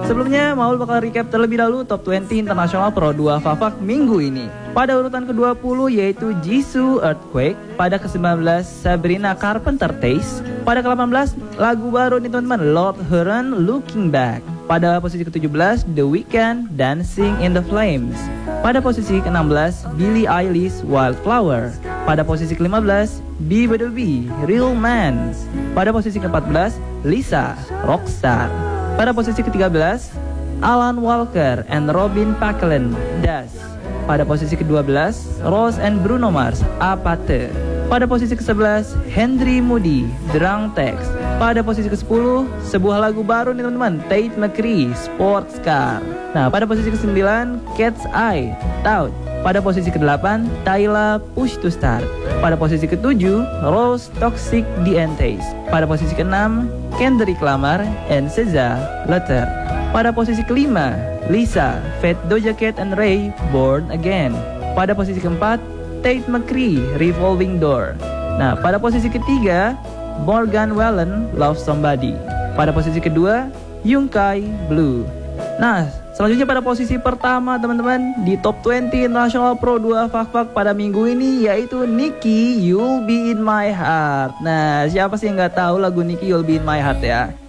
Sebelumnya, Maul bakal recap terlebih dahulu Top 20 International Pro 2 Fafak minggu ini. Pada urutan ke-20 yaitu Jisoo Earthquake. Pada ke-19 Sabrina Carpenter Taste. Pada ke-18 lagu baru nih teman-teman, Lord Huron Looking Back. Pada posisi ke-17 The Weeknd Dancing in the Flames. Pada posisi ke-16 Billie Eilish Wildflower. Pada posisi ke-15 B.B.B Real Man. Pada posisi ke-14 Lisa Rockstar. Pada posisi ke-13 Alan Walker and Robin Paquelin Das. Pada posisi ke-12 Rose and Bruno Mars Apathe. Pada posisi ke-11 Henry Moody Drunk Text. Pada posisi ke-10 sebuah lagu baru nih teman-teman, Tate McRae Sports Car. Nah, pada posisi ke-9 Cat's Eye Tout. Pada posisi ke-8 Tyla Push to Start. Pada posisi ke-7 Rose Toxic Dientes. Pada posisi ke-6 Kendrick Lamar and SZA Letter. Pada posisi ke-5 Lisa Fat Doja Cat and Ray Born Again. Pada posisi ke-4 Tate McRae Revolving Door. Nah, pada posisi ke-3 Morgan Wallen Love Somebody. Pada posisi ke-2 Yungkai Blue. Nah, selanjutnya pada posisi pertama teman-teman di Top 20 International Pro 2 Fak-Fak pada minggu ini yaitu Nicki You'll Be In My Heart. Nah, siapa sih yang gak tahu lagu Nicki You'll Be In My Heart ya?